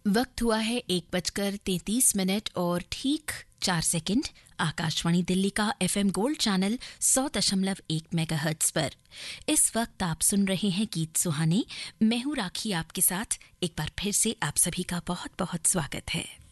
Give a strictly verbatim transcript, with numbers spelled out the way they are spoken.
वक्त हुआ है एक बजकर तैंतीस मिनट और ठीक चार सेकंड। आकाशवाणी दिल्ली का एफएम गोल्ड चैनल सौ दशमलव एक मेगाहर्ट्ज पर इस वक्त आप सुन रहे हैं गीत सुहाने। मैं हूं राखी आपके साथ। एक बार फिर से आप सभी का बहुत बहुत स्वागत है।